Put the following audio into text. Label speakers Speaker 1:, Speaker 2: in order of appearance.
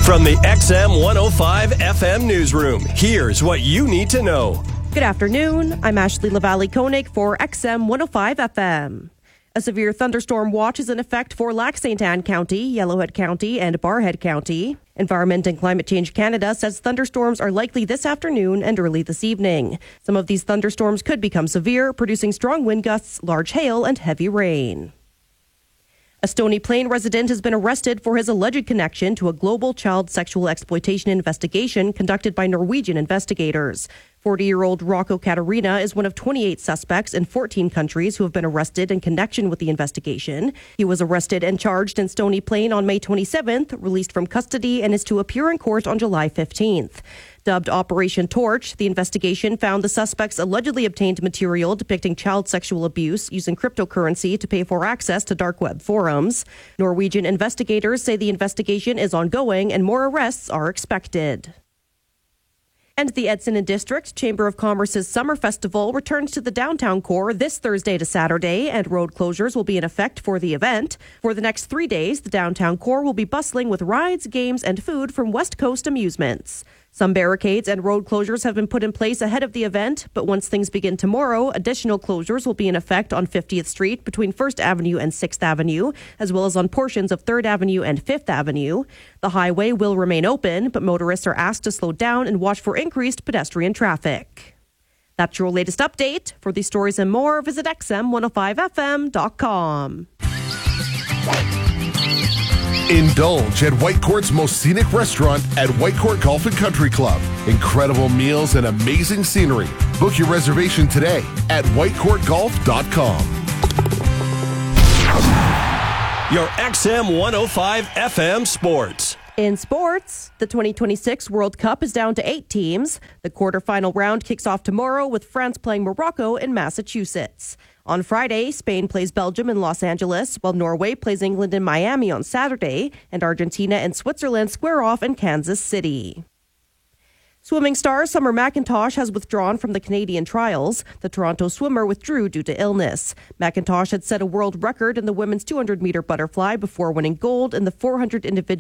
Speaker 1: From the XM 105 FM newsroom, here's what you need to know.
Speaker 2: Good afternoon. I'm Ashley Lavallee Koenig for XM 105 FM. A severe thunderstorm watch is in effect for Lac St. Anne County, Yellowhead County, and Barrhead County. Environment and Climate Change Canada says thunderstorms are likely this afternoon and early this evening. Some of these thunderstorms could become severe, producing strong wind gusts, large hail, and heavy rain. A Stony Plain resident has been arrested for his alleged connection to a global child sexual exploitation investigation conducted by Norwegian investigators. 40-year-old Rocco Caterina is one of 28 suspects in 14 countries who have been arrested in connection with the investigation. He was arrested and charged in Stony Plain on May 27th, released from custody, and is to appear in court on July 15th. Dubbed Operation Torch, the investigation found the suspects allegedly obtained material depicting child sexual abuse using cryptocurrency to pay for access to dark web forums. Norwegian investigators say the investigation is ongoing and more arrests are expected. And the Edson District Chamber of Commerce's Summer Festival returns to the downtown core this Thursday to Saturday, and road closures will be in effect for the event. For the next 3 days, the downtown core will be bustling with rides, games, and food from West Coast amusements. Some barricades and road closures have been put in place ahead of the event, but once things begin tomorrow, additional closures will be in effect on 50th Street between 1st Avenue and 6th Avenue, as well as on portions of 3rd Avenue and 5th Avenue. The highway will remain open, but motorists are asked to slow down and watch for increased pedestrian traffic. That's your latest update. For these stories and more, visit xm105fm.com.
Speaker 3: Indulge at Whitecourt's most scenic restaurant at Whitecourt Golf and Country Club. Incredible meals and amazing scenery. Book your reservation today at whitecourtgolf.com.
Speaker 1: Your XM 105 FM sports.
Speaker 2: In sports, the 2026 World Cup is down to 8 teams. The quarterfinal round kicks off tomorrow with France playing Morocco in Massachusetts. On Friday, Spain plays Belgium in Los Angeles, while Norway plays England in Miami on Saturday, and Argentina and Switzerland square off in Kansas City. Swimming star Summer McIntosh has withdrawn from the Canadian trials. The Toronto swimmer withdrew due to illness. McIntosh had set a world record in the women's 200-meter butterfly before winning gold in the 400 individual